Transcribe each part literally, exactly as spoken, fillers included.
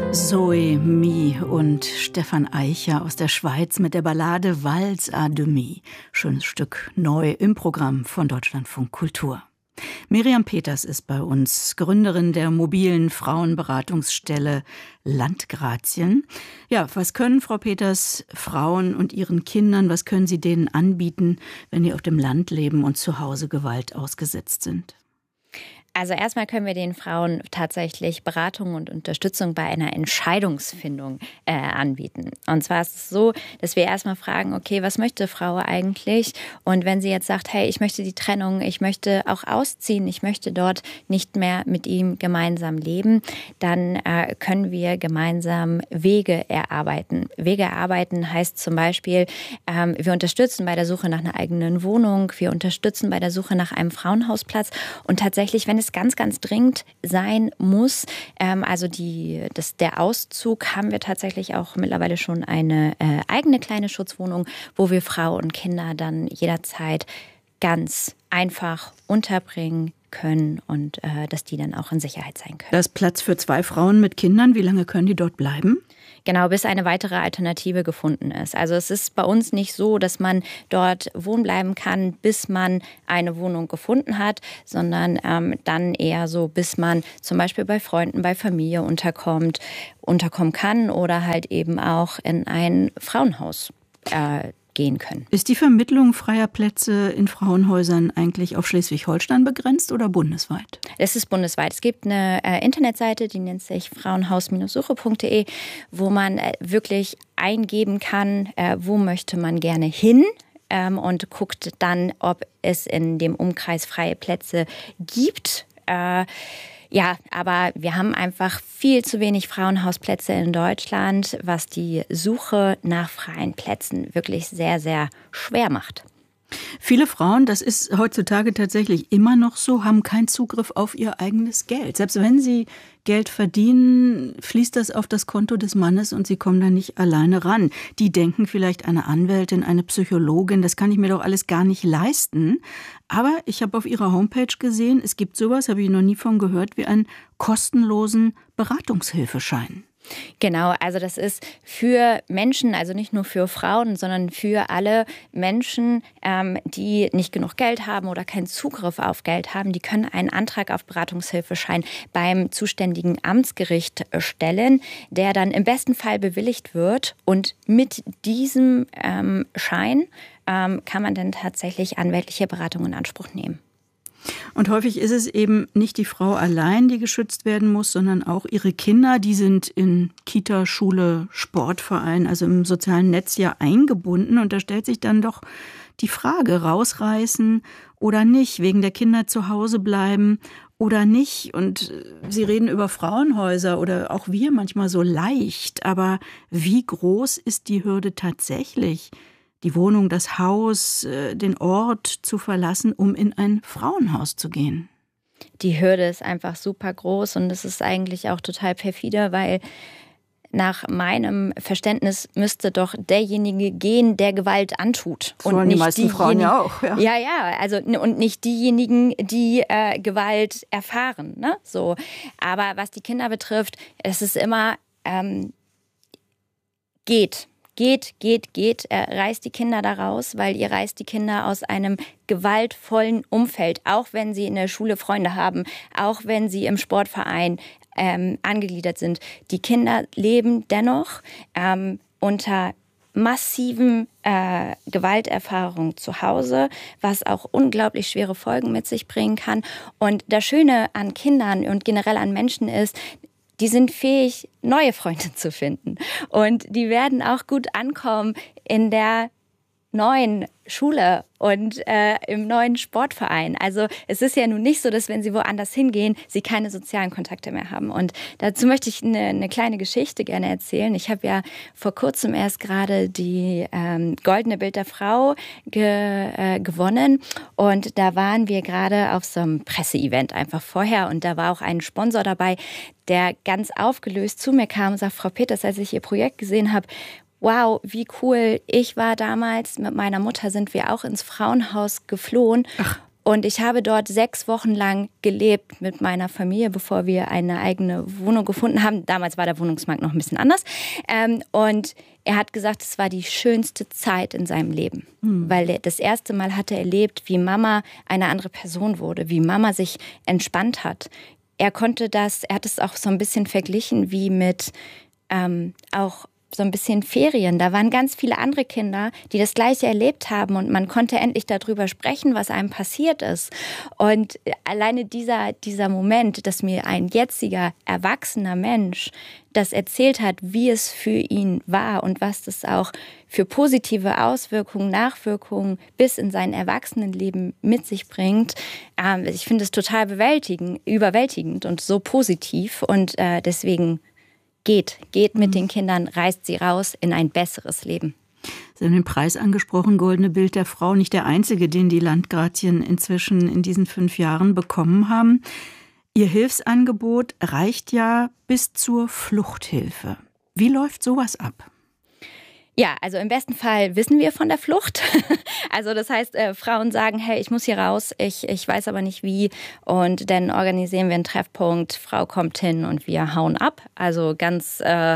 Zoe Mie und Stefan Eicher aus der Schweiz mit der Ballade Valse à demi. Schönes Stück neu im Programm von Deutschlandfunk Kultur. Miriam Peters ist bei uns, Gründerin der mobilen Frauenberatungsstelle Landgrazien. Ja, was können, Frau Peters, Frauen und ihren Kindern, was können Sie denen anbieten, wenn die auf dem Land leben und zu Hause Gewalt ausgesetzt sind? Also erstmal können wir den Frauen tatsächlich Beratung und Unterstützung bei einer Entscheidungsfindung äh, anbieten. Und zwar ist es so, dass wir erstmal fragen, okay, was möchte Frau eigentlich? Und wenn sie jetzt sagt, hey, ich möchte die Trennung, ich möchte auch ausziehen, ich möchte dort nicht mehr mit ihm gemeinsam leben, dann äh, können wir gemeinsam Wege erarbeiten. Wege erarbeiten heißt zum Beispiel, ähm, wir unterstützen bei der Suche nach einer eigenen Wohnung, wir unterstützen bei der Suche nach einem Frauenhausplatz und tatsächlich, wenn es ganz, ganz dringend sein muss, ähm, also die, das, der Auszug, haben wir tatsächlich auch mittlerweile schon eine äh, eigene kleine Schutzwohnung, wo wir Frau und Kinder dann jederzeit ganz einfach unterbringen können und äh, dass die dann auch in Sicherheit sein können. Da ist Platz für zwei Frauen mit Kindern. Wie lange können die dort bleiben? Genau, bis eine weitere Alternative gefunden ist. Also es ist bei uns nicht so, dass man dort wohnen bleiben kann, bis man eine Wohnung gefunden hat, sondern ähm, dann eher so, bis man zum Beispiel bei Freunden, bei Familie unterkommt, unterkommen kann oder halt eben auch in ein Frauenhaus äh, gehen können. Ist die Vermittlung freier Plätze in Frauenhäusern eigentlich auf Schleswig-Holstein begrenzt oder bundesweit? Es ist bundesweit. Es gibt eine äh, Internetseite, die nennt sich frauenhaus-suche punkt de, wo man äh, wirklich eingeben kann, äh, wo möchte man gerne hin. Ähm, und guckt dann, ob es in dem Umkreis freie Plätze gibt. Äh, Ja, aber wir haben einfach viel zu wenig Frauenhausplätze in Deutschland, was die Suche nach freien Plätzen wirklich sehr, sehr schwer macht. Viele Frauen, das ist heutzutage tatsächlich immer noch so, haben keinen Zugriff auf ihr eigenes Geld. Selbst wenn sie Geld verdienen, fließt das auf das Konto des Mannes und sie kommen da nicht alleine ran. Die denken vielleicht, eine Anwältin, eine Psychologin, das kann ich mir doch alles gar nicht leisten. Aber ich habe auf ihrer Homepage gesehen, es gibt sowas, habe ich noch nie von gehört, wie einen kostenlosen Beratungshilfeschein. Genau, also das ist für Menschen, also nicht nur für Frauen, sondern für alle Menschen, ähm, die nicht genug Geld haben oder keinen Zugriff auf Geld haben, die können einen Antrag auf Beratungshilfeschein beim zuständigen Amtsgericht stellen, der dann im besten Fall bewilligt wird. Und mit diesem ähm, Schein ähm, kann man dann tatsächlich anwältliche Beratung in Anspruch nehmen. Und häufig ist es eben nicht die Frau allein, die geschützt werden muss, sondern auch ihre Kinder. Die sind in Kita, Schule, Sportverein, also im sozialen Netz ja eingebunden. Und da stellt sich dann doch die Frage, rausreißen oder nicht, wegen der Kinder zu Hause bleiben oder nicht. Und Sie reden über Frauenhäuser oder auch wir manchmal so leicht. Aber wie groß ist die Hürde tatsächlich, die Wohnung, das Haus, den Ort zu verlassen, um in ein Frauenhaus zu gehen? Die Hürde ist einfach super groß und es ist eigentlich auch total perfide, weil nach meinem Verständnis müsste doch derjenige gehen, der Gewalt antut. Das wollen die meisten Frauen ja auch. Ja, ja, ja, also und nicht diejenigen, die äh, Gewalt erfahren. Ne? So. Aber was die Kinder betrifft, es ist immer ähm, geht. Geht, geht, geht, er reißt die Kinder da raus, weil ihr reißt die Kinder aus einem gewaltvollen Umfeld, auch wenn sie in der Schule Freunde haben, auch wenn sie im Sportverein ähm, angegliedert sind. Die Kinder leben dennoch ähm, unter massiven äh, Gewalterfahrungen zu Hause, was auch unglaublich schwere Folgen mit sich bringen kann. Und das Schöne an Kindern und generell an Menschen ist, die sind fähig, neue Freunde zu finden. Und die werden auch gut ankommen in der neuen Schule und äh, im neuen Sportverein. Also es ist ja nun nicht so, dass wenn sie woanders hingehen, sie keine sozialen Kontakte mehr haben. Und dazu möchte ich eine, eine kleine Geschichte gerne erzählen. Ich habe ja vor kurzem erst gerade die ähm, Goldene Bild der Frau ge, äh, gewonnen. Und da waren wir gerade auf so einem Presseevent einfach vorher. Und da war auch ein Sponsor dabei, der ganz aufgelöst zu mir kam und sagt, Frau Peters, als ich Ihr Projekt gesehen habe, wow, wie cool. Ich war damals, mit meiner Mutter sind wir auch ins Frauenhaus geflohen. Ach. Und ich habe dort sechs Wochen lang gelebt mit meiner Familie, bevor wir eine eigene Wohnung gefunden haben. Damals war der Wohnungsmarkt noch ein bisschen anders. Ähm, und er hat gesagt, es war die schönste Zeit in seinem Leben. Mhm. Weil er das erste Mal hatte erlebt, wie Mama eine andere Person wurde, wie Mama sich entspannt hat. Er konnte das, er hat es auch so ein bisschen verglichen wie mit ähm, auch so ein bisschen Ferien. Da waren ganz viele andere Kinder, die das Gleiche erlebt haben und man konnte endlich darüber sprechen, was einem passiert ist. Und alleine dieser, dieser Moment, dass mir ein jetziger, erwachsener Mensch das erzählt hat, wie es für ihn war und was das auch für positive Auswirkungen, Nachwirkungen bis in sein Erwachsenenleben mit sich bringt. Ähm, ich finde es total bewältigend, überwältigend und so positiv und äh, deswegen Geht, geht mit den Kindern, reißt sie raus in ein besseres Leben. Sie haben den Preis angesprochen, Goldene Bild der Frau, nicht der einzige, den die Landgratien inzwischen in diesen fünf Jahren bekommen haben. Ihr Hilfsangebot reicht ja bis zur Fluchthilfe. Wie läuft sowas ab? Ja, also im besten Fall wissen wir von der Flucht. Also das heißt, äh, Frauen sagen, hey, ich muss hier raus, ich, ich weiß aber nicht wie. Und dann organisieren wir einen Treffpunkt, Frau kommt hin und wir hauen ab. Also ganz, äh,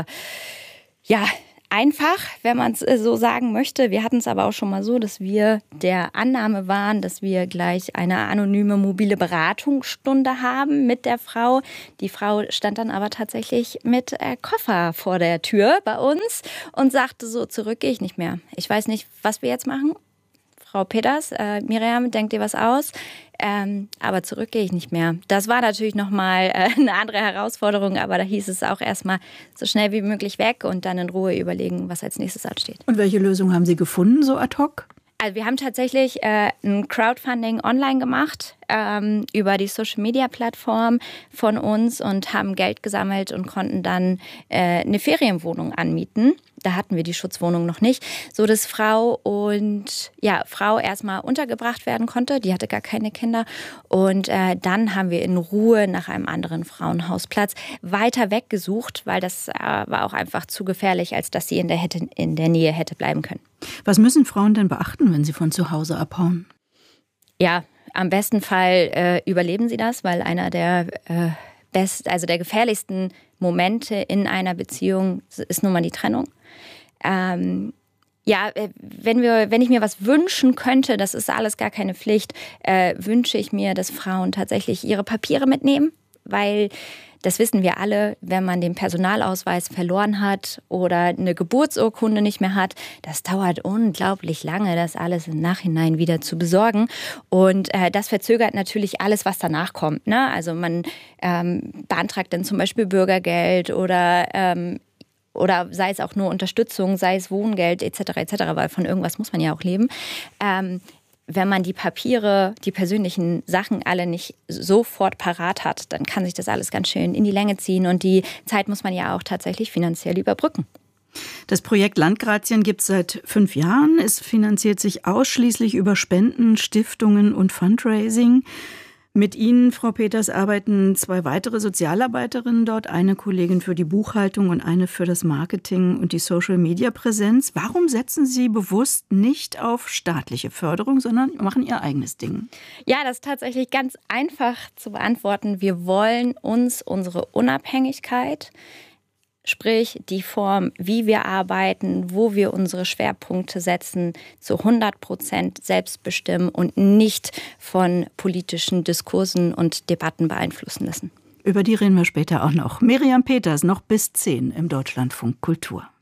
ja, einfach, wenn man es so sagen möchte. Wir hatten es aber auch schon mal so, dass wir der Annahme waren, dass wir gleich eine anonyme mobile Beratungsstunde haben mit der Frau. Die Frau stand dann aber tatsächlich mit äh, Koffer vor der Tür bei uns und sagte so, zurück gehe ich nicht mehr. Ich weiß nicht, was wir jetzt machen. Frau Peters, äh, Miriam, denkt dir was aus? Ähm, aber zurück gehe ich nicht mehr. Das war natürlich nochmal äh, eine andere Herausforderung, aber da hieß es auch erstmal so schnell wie möglich weg und dann in Ruhe überlegen, was als nächstes ansteht. Und welche Lösung haben Sie gefunden, so ad hoc? Also wir haben tatsächlich äh, ein Crowdfunding online gemacht ähm, über die Social-Media-Plattform von uns und haben Geld gesammelt und konnten dann äh, eine Ferienwohnung anmieten. Da hatten wir die Schutzwohnung noch nicht, so dass Frau und ja Frau erstmal untergebracht werden konnte. Die hatte gar keine Kinder und äh, dann haben wir in Ruhe nach einem anderen Frauenhausplatz weiter weggesucht, weil das äh, war auch einfach zu gefährlich, als dass sie in der, hätte, in der Nähe hätte bleiben können. Was müssen Frauen denn beachten, wenn sie von zu Hause abhauen? Ja, am besten Fall äh, überleben sie das, weil einer der äh, best, also der gefährlichsten Momente in einer Beziehung ist nun mal die Trennung. Ähm, ja, wenn wir, wenn ich mir was wünschen könnte, das ist alles gar keine Pflicht, äh, wünsche ich mir, dass Frauen tatsächlich ihre Papiere mitnehmen, weil das wissen wir alle, wenn man den Personalausweis verloren hat oder eine Geburtsurkunde nicht mehr hat, das dauert unglaublich lange, das alles im Nachhinein wieder zu besorgen. Und äh, das verzögert natürlich alles, was danach kommt. Ne? Also man ähm, beantragt dann zum Beispiel Bürgergeld oder ähm, oder sei es auch nur Unterstützung, sei es Wohngeld et cetera et cetera, weil von irgendwas muss man ja auch leben. Ähm, Wenn man die Papiere, die persönlichen Sachen alle nicht sofort parat hat, dann kann sich das alles ganz schön in die Länge ziehen und die Zeit muss man ja auch tatsächlich finanziell überbrücken. Das Projekt Landgratien gibt es seit fünf Jahren. Es finanziert sich ausschließlich über Spenden, Stiftungen und Fundraising. Mit Ihnen, Frau Peters, arbeiten zwei weitere Sozialarbeiterinnen dort, eine Kollegin für die Buchhaltung und eine für das Marketing und die Social-Media-Präsenz. Warum setzen Sie bewusst nicht auf staatliche Förderung, sondern machen Ihr eigenes Ding? Ja, das ist tatsächlich ganz einfach zu beantworten. Wir wollen uns unsere Unabhängigkeit, sprich die Form, wie wir arbeiten, wo wir unsere Schwerpunkte setzen, zu hundert Prozent selbst bestimmen und nicht von politischen Diskursen und Debatten beeinflussen lassen. Über die reden wir später auch noch. Miriam Peters, noch bis zehn im Deutschlandfunk Kultur.